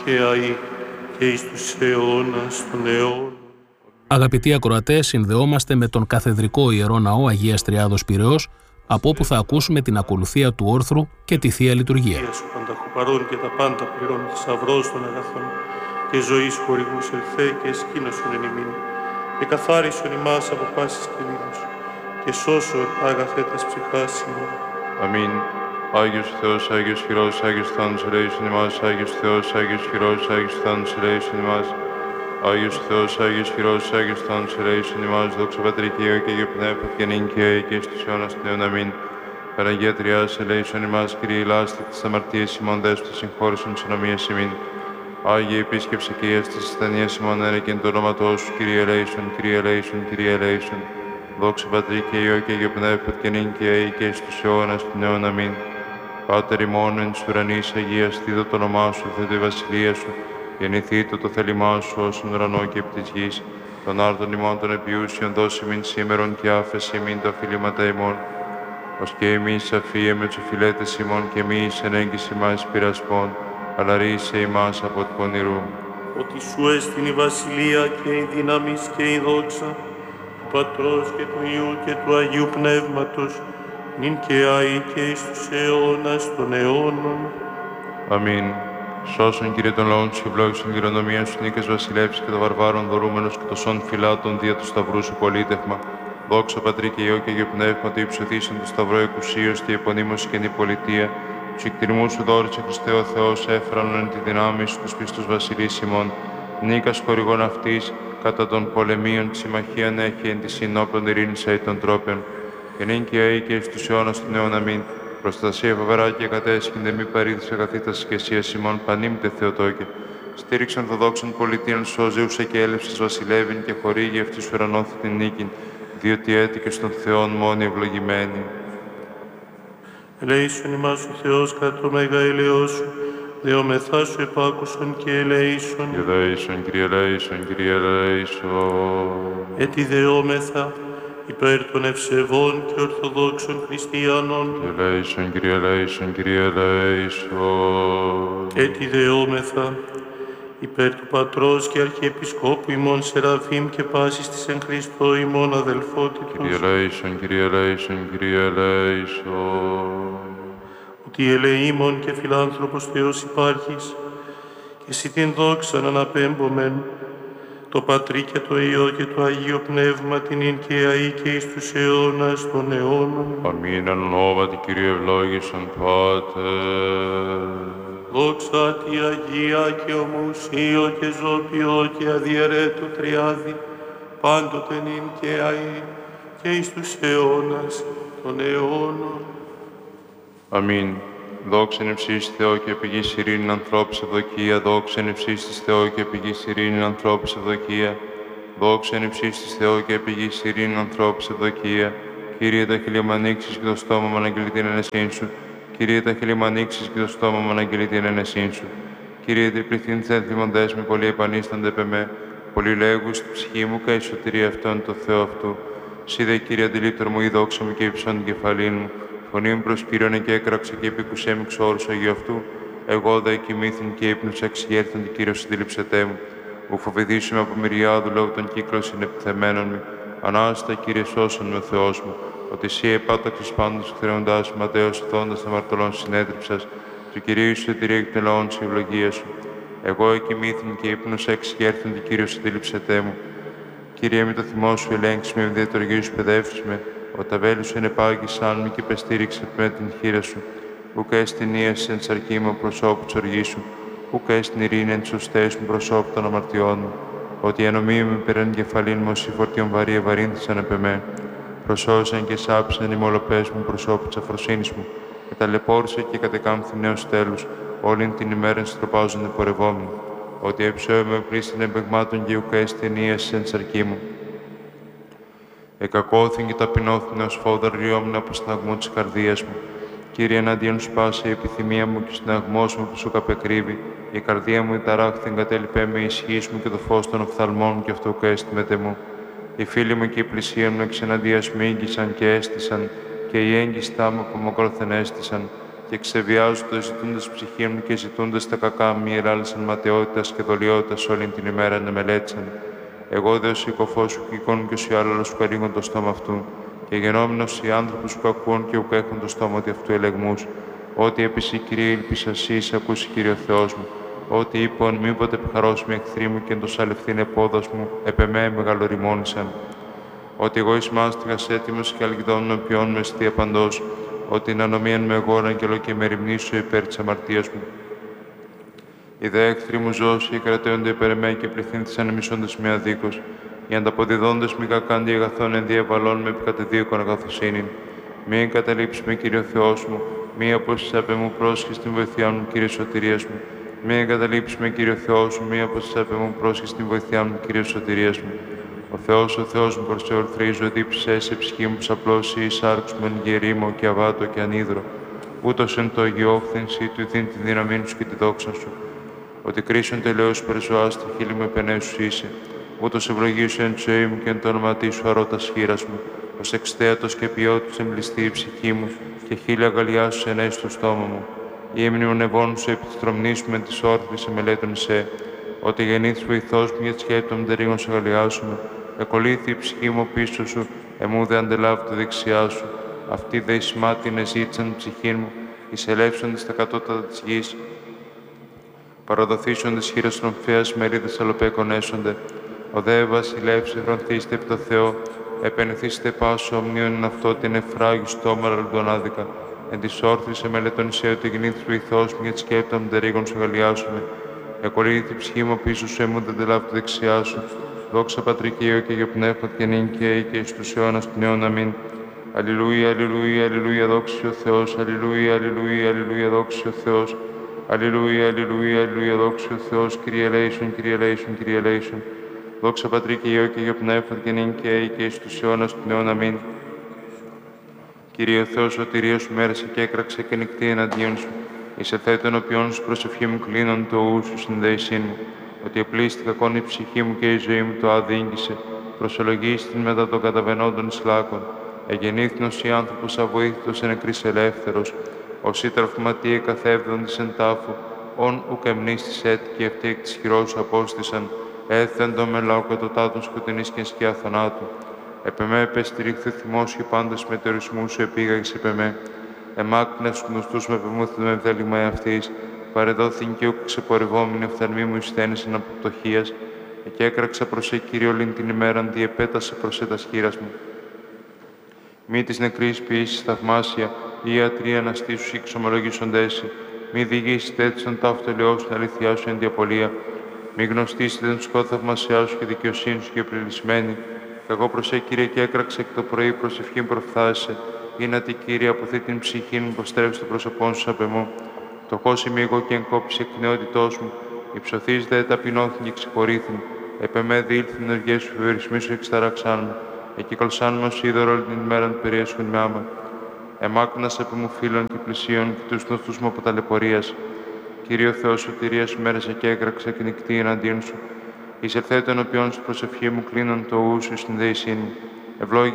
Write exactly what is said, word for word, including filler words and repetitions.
και αεί και εις τους αιώνας των αιώνων. Αγαπητοί ακροατές, συνδεόμαστε με τον καθεδρικό Ιερό Ναό Αγίας Τριάδος Πειραιώς, από όπου θα ακούσουμε την ακολουθία του όρθρου και τη Θεία Λειτουργία. Σου πανταχοπαρών και τα πάντα πληρών, θησαυρός των αγαθών και ζωής χορηγούς ελθέ και εσκήνωσον εν ημίν και καθάρισον ημάς από πάσης κινδύνους και σώσον αγαθέτας ψυχάς ημών. Αμήν. Άγιος Θεός, Άγιος Χειρός, Άγιος Θάνος ελέησον ημάς, Άγιος Θεός, Άγιος Χειρός, Άγιος Θάνος ελέησον ημάς. Άγιος Θεός, Άγιος Χειρός, Άγιος Θάνος ελέησον ημάς, δόξα Πατρί και Υιό και Αγίου Πνεύματος και νυν και αεί και εις τους αιώνας των αιώνων. Αμήν. Παναγία Τριάς ελέησον ημάς, Κύριε ηλάστη τις αμαρτίες ημών, δέσποτα συγχώρησον τις ανομίες ημίν. Άγιε επίσκεψε και ίες τις ασθενείες ημών, ένεκεν το όνοματός σου, Κύριε ελέησον, Κύριε ελέησον, Κύριε ελέησον. Δόξα Πατρί και Υιό και Αγίου Πνεύματος και νυν και αεί και εις τους αιώνας των αιώνων. Αμήν. Πάτερ ημών εν της ουρανής αγιαστήτω το όνομά σου, θέτω η βασιλεία σου, γεννηθήτω το θέλημά σου όσον ουρανό και επί της γης. Των άρτων ημών των επιούσιων δώσει μην σήμερον και άφεση μην τα οφειλήματα ημών. Ως και εμείς αφίε με τους οφειλέτες ημών και εμείς εν έγκυση μας πειρασμών, αλλά ρίσε ημάς από του πονηρού. Ότι σου έστειν η βασιλεία και η δύναμις και η δόξα του Πατρός και του Υιού και του Αγίου Πνεύματος, νυν και αεί και εις τους αιώνας των αιώνων. Αμήν. Σώσον, Κύριε, των λαών σου, ευλόγησον την κληρονομία σου, νίκες βασιλεύς και των βαρβάρων δωρούμενος και των σών φυλάτων δια του σταυρού σου πολίτευμα. Δόξα Πατρί και Υιό και Αγίου Πνεύματο, υψωθήσον το σταυρό εκουσίως και επωνύμως καινή πολιτεία. Τους εκτιρμούς σου δόρισε Χριστέ ο Θεός, έφρανον εν τη δυνάμει σου τους πιστούς βασιλείς ημών. Νίκας χορηγών αυτής, κατά των πολεμίων τη συμμαχίαν έχει εν τη συνόπλων ειρήνης αεί των τρόπων. Και νυν και αεί και εις τους αιώνας των αιώνων. Αμήν. Προστασία φοβερά και κατέσχυνται μη παρήδης αγαθήτας και εσύ ημών πανήμητε Θεοτόκε. Στήριξαν το δόξον πολιτείαν σώζεουσα και έλευσης βασιλεύειν και χορήγει αυτή σου ουρανόθη την νίκην, διότι έτυχε στον Θεόν μόνοι ευλογημένοι. Ελέησον ημάς ο Θεός κατά το μέγα έλεος σου, δεόμεθά σου επάκουσον και ελέησον. Ελέησον, Κύριε ελέησον, Κύριε ελέησον. Έτι δεόμεθα υπέρ των ευσεβών και ορθοδόξων χριστιανών. Ελέησον, Κύριε ελέησον, Κύριε ελέησον. Έτι δεόμεθα υπέρ του Πατρός και Αρχιεπισκόπου ημών Σεραφείμ και πάσης της εν Χριστώ ημών αδελφότητος. Κύριε ελέησον, Κύριε ελέησον, Κύριε ελέησον. Ότι ελεήμων και φιλάνθρωπος Θεός υπάρχεις και εσύ την δόξαν αναπέμπομεν, το Πατρί και το Υιό και το Αγίο Πνεύμα την ειν και αεί και εις τους αιώνας των αιώνων. Αμήν εν ονόματι Κύριε ευλόγησον Πάτερ. Δόξα τη Αγία και ομουσίο και ζώπιο και αδιαιρέτω Τριάδη, πάντοτε νυν και αεί και εις τους αιώνας των αιώνων. Αμήν. Δόξα εν ευσύς Θεό και πηγής ειρήνην ανθρώπης ευδοκία. Δόξα εν ευσύς της Θεό και πηγής ειρήνην ανθρώπης ευδοκία. Δόξα εν ευσύς της Θεό και πηγής ειρήνην ανθρώπης ευδοκία. Κύριε, τα χείλη μου ανοίξεις και το στόμα μου αναγγείλει την ενεσύν σου. Κύριε, τα χείλη μου ανοίξεις και το στόμα μου αναγγείλει την ενεσύν σου. Κύριε, τριπληθύν θένθυμοντές με πολλοί επανίστανται επ' εμέ. Πολλοί λέγουν στη ψυχή μου και η σωτηρία αυτόν το Θεό αυτού. Σίδε, Κύριε, αντιλήπτορ μου, η δόξα μου και υψών την κεφαλή μου. Φωνή μου προς Κύριον και έκραξε και επίκουσέ μου εξ όρους Αγίου αυτού. Εγώ δε κοιμήθην και ύπνος εξηγέρθον την Κύριος συντήληψετέ μου. Ου φοβηθήσουμε από μυριάδου λόγω των κύκλων συνεπιθεμένων μου. Ανάστα, Κύριε, σώσον με ο Θεός μου. Ότι εσύ επάταξες πάντως χρεώντας μου, ματέως οθώντας αμαρτωλών συνέτριψας. Του Κυρίου σου εταιρεία εκ των λαών της ευλογίας σου. Εγώ εκοιμήθην και ύπνος εξηγέρθον την Κύριο συντήληψετέ μου. Κύριε, με το θυμό σου ελέγξεις με, με διατοργή σου παιδεύσεις με. Ο ταβέλης σου ενεπάγησαν με και πεστήριξε με την χείρα σου. Ούκα έστιν ίαση εν σαρκή μου προσώπου της οργής σου. Ούκα έστιν ειρήνη εν τις ουστές μου προσώπου των αμαρτιών μου. Ότι η ανομία μου υπερέν κεφαλήν μου όσοι φορτίων βαρύ ευαρύνθησαν επ' εμέ. Προσώσαν και σάψαν οι μολοπές μου προσώπου της αφροσύνης μου. Και ταλαιπώρησε και κατεκάμθη νέος τέλους. Όλην την ημέρα στροπάζονται πορευόμενοι. Ότι έψωε με πλήστην εμπεγμάτων και ούκα έστιν ίαση εν σαρκή μου. Εκακώθην και ταπεινώθην ως φόδαρ ριόμουν από συναγμό της καρδίας μου. Κύριε, εναντίον σου πάσε η επιθυμία μου και ο συναγμός μου που σου καπεκρύβει. Η καρδία μου ταράχθην κατέλειπε με ισχύς μου και το φως των οφθαλμών μου και αυτό που έστιμεται μου. Οι φίλοι μου και οι πλησία μου εξ εναντίας μου ήγγισαν και έστησαν, και οι έγκυστά μου από μακρόθεν έστησαν, και ξεβιάζοντας, ζητούντας ψυχή μου και ζητούντας τα κακά μη ελάλησαν ματαιότητας και δολιότητας όλη την ημέρα να μελέτησαν. Εγώ δε ως οικοφός σου και εικόνου και ως οι άλλος που ανοίγουν το στόμα αυτού, και γενόμενος οι άνθρωποι που ακούν και που έχουν το στόμα ότι αυτού ελεγμούς. Ότι επίση, Κύριε, ήλπισα εσύ, ακούσει, Κύριο Θεός μου. Ότι είπον, μήποτε επιχαρώσουμε εχθροί μου και εν το σαλευθύν επόδος μου, επεμέ μεγαλοριμόνησαν. Ότι εγώ εις μάστιγας έτοιμος και αλγιδόμουν ποιόν με αισθία παντός, ότι την ανομίαν με εγώ αγγελό και με ρημνήσω υπέρ της αμαρτίας μου. Οι δε εχθροί μου ζώσοι κρατέονται υπέρ εμέ και πληθύνθησαν εμισώντες με αδίκως, οι ανταποδιδόντες μη κακάντι αγαθών εν διαβαλών με επικατεδίωκον αγαθοσύνην. Μη εγκαταλείψει με, Κύριο Θεός μου, μη απόστης απ' εμού πρόσχης στην βοηθειά μου, Κύριε σωτηρίας μου. Μη εγκαταλείψει με, Κύριο Θεός μου, μη απόστης απ' εμού πρόσχης στην βοηθειά μου, Κύριε σωτηρίας μου. Ο Θεός, ο Θεός μου, προς σε ορθρίζω, δίψε σε ψυχή μου, ψαπλώσει, εισάρξ μου εν γερήμο και αβάτο και ανίδρο. Ούτως εν το αγιόφθενσι του δίν τη δύναμή σου και τη δόξα σου. Ότι κρίσον τελείως περζωάς τη χείλη μου επενέσου είσαι. Ούτως ευλογήσου εν ζωή μου και εν το όνομα σου αρώτας χείρας μου. Ως εξτέατος και ποιότητος εμπληστεί η ψυχή μου και χείλη αγκαλιάσου ενέσει στο στόμα μου. Η ύμνη μου νεβών σου επί της τρομνής μου εν της όρθρης σε μελέτων σε. Ότι γεννήθης βοηθός μου για τη σχέση των μτερίγων σε αγκαλιάσουμε. Εκολύθη η ψυχή μου πίσω σου, εμού δε αντελάβει το δεξιά σου. Αυτοί δε εις μάτιν εζήτησαν ψυχή μου, εις ελεύσονται στα κατώτατα της γης. Παραδοθήσονται χείρας τρομφέας μερίδες αλοπέκων έσονται. Ο δε βασιλεύς ευρωθήστε επί το Θεό, επενεθήστε πάσο ομνίων εν αυτό την εφράγη στόμαρα λουντονάδικα. Εν της όρθρης εμελετών είσαι ότι γεννήθης βοηθός μου για τη σκέπη των μτερίγων σου αγκαλιάσουμε. Εκολύθη η ψυχή μου πίσω σου, εμού δεν αντελάβει το δεξιά σου. Δόξα Πατρί και Υιό και Αγίο Πνεύμα και νυν και αεί και εις τους αιώνας των αιών. Αμήν. Αλληλούια, αλληλούια, αλληλούια, δόξα ο Θεός. Αλληλούια, αλληλούια, αλληλούια, δόξα ο Θεός. Αλληλούια, αλληλούια, αλληλούια, δόξα ο Θεός. Κύριε ελέησον, Κύριε ελέησον, Κύριε ελέησον. Δόξα Πατρί και Υιό και Αγίο Πνεύμα και νυν και αεί και εις τους αιώνας των αιών. Αμήν. Κύριε ο Θεός, σωτηρία σου μέρεσε και έκραξε και νυχτή εναντίον σου. Εις εθέτων οποίων σου προσευχή μου κλείνον το ου σου συνδέησήν μου. Ότι επλήστη κακόν η ψυχή μου και η ζωή μου το αδίγγισε, προσολογίστην μετά των καταβαινόντων σλάκων. Εγεννήθνος ή άνθρωπος αβοήθητος εν νεκρής ελεύθερος, ως ή τραυματίε καθεύδοντης εν τάφου, ον ουκ εμνίστης έτη και αυτοί εκ της χειρός σου απόστησαν, έθεντο με λαό κατωτάτων σκοτεινής και σκιά θανάτου. Επεμέ επεστηρίχθε θυμός και πάντες μετεωρισμού σου επήγαγες επεμέ. Εμάκνες γνωστούς με επεμούθεν με βδέλυγμα εαυτής, παρεδόθην και ούκ ξεπορευόμενη οφθαλμή μου εις θένησεν από πτωχίας, και έκραξα προς σε Κύριο όλην την ημέραν, διεπέτασε προς σε τας χείρας μου. Μη της νεκρής ποιήσεις θαυμάσια, ή ιατροί αναστήσους ή ξομολογήσοντέσι, μη διηγήσεις τέτοιον ταύτο ελαιός την αληθειά σου εν διαπολία, μη γνωστήσετε τον σκό θαυμασιά σου και δικαιοσύνη σου και πληλισμένη. Καγώ προς σε Κύριε και έκραξε εκ το πρωί προσευχήν προφθάσε, γίνατε Κύριε αποθεί την ψυχή μου, προστρέψει το πρόσωπό σου απ' εμού. Φτωχός είμαι εγώ και εγκόπησε εκ νεότητός μου, υψωθείς δε ταπεινώθην και ξεχωρήθην. Επεμέ διήλθην ενεργές σου, φευρισμοί σου εξταράξάν μου. Εκυκλωσάν με ως είδωρο όλη την ημέραν περιέσχουν με άμα. Εμάκουνας επί μου φίλων και πλησίων και τους γνωστούς μου από ταλαιπωρίας. Κύριο Θεός σωτηρίας σου μέρεσε και έκραξε και νυχτή εναντίον σου. Εις ελθέτων οποίων σου προσευχή μου κλείνον το ου σου συνδέησήν μου. Ευλόγη